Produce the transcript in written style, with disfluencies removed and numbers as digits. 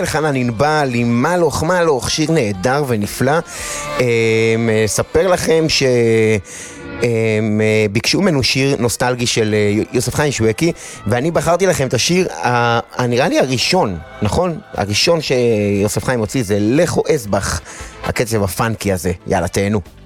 לחנן ענבל עם מלוך, שיר נהדר ונפלא. אספר לכם ביקשו ממנו שיר נוסטלגי של יוסף חיים שווקי, ואני בחרתי לכם את השיר נראה לי הראשון, נכון? הראשון שיוסף חיים הוציא זה לכו אסבך, הקצב הפאנקי הזה. יאללה, תהנו.